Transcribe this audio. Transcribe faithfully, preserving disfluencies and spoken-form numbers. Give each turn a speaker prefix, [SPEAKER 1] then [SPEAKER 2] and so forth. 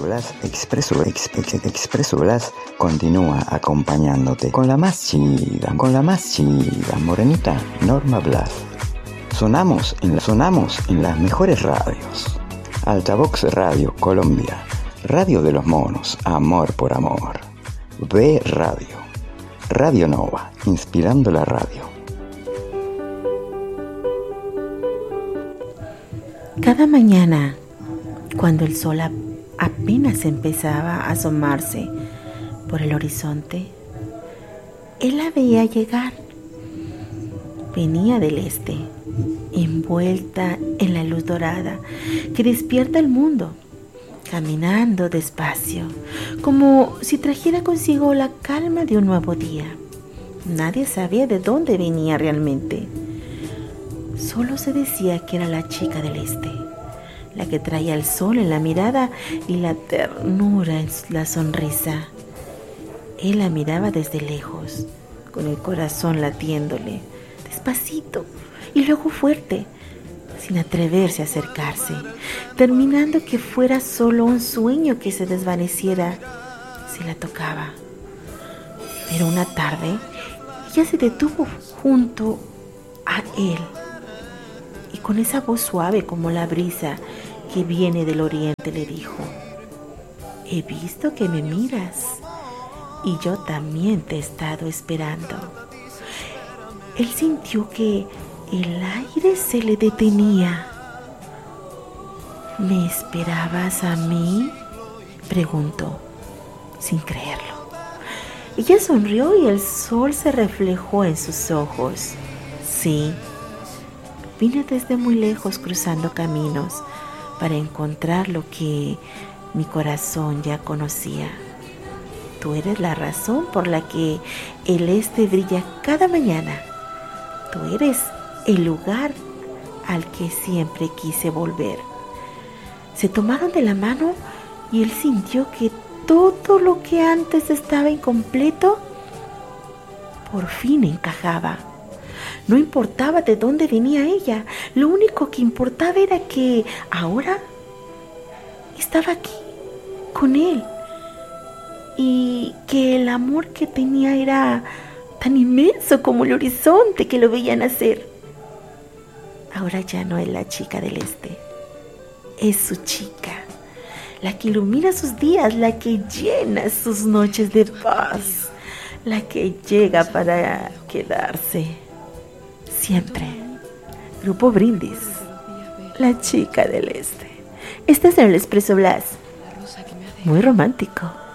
[SPEAKER 1] Blas, Expreso, ex, ex, Expreso Blas continúa acompañándote con la más chida, con la más chida, morenita Norma Blas. Sonamos en, la, sonamos en las mejores radios. Altavox Radio Colombia, Radio de los Monos, Amor por Amor. B Radio, Radio Nova, inspirando la radio.
[SPEAKER 2] Cada mañana, cuando el sol apenas empezaba a asomarse por el horizonte, él la veía llegar. Venía del este, envuelta en la luz dorada que despierta el mundo, caminando despacio, como si trajera consigo la calma de un nuevo día. Nadie sabía de dónde venía realmente. Solo se decía que era la chica del este, la que traía el sol en la mirada y la ternura en la sonrisa. Él la miraba desde lejos, con el corazón latiéndole, despacito y luego fuerte, sin atreverse a acercarse, terminando que fuera solo un sueño que se desvaneciera si la tocaba. Pero una tarde, ella se detuvo junto a él, y con esa voz suave como la brisa que viene del oriente le dijo: he visto que me miras y yo también te he estado esperando. Él sintió que el aire se le detenía. ¿Me esperabas a mí?, preguntó, sin creerlo. Ella sonrió y el sol se reflejó en sus ojos. Sí, vine desde muy lejos cruzando caminos para encontrar lo que mi corazón ya conocía. Tú eres la razón por la que el este brilla cada mañana. Tú eres el lugar al que siempre quise volver. Se tomaron de la mano y él sintió que todo lo que antes estaba incompleto por fin encajaba. No importaba de dónde venía ella, lo único que importaba era que ahora estaba aquí, con él, y que el amor que tenía era tan inmenso como el horizonte que lo veía nacer. Ahora ya no es la chica del este, es su chica, la que ilumina sus días, la que llena sus noches de paz, la que llega para quedarse siempre. Grupo Brindis, la chica del este. Este es el Expreso Blas, muy romántico.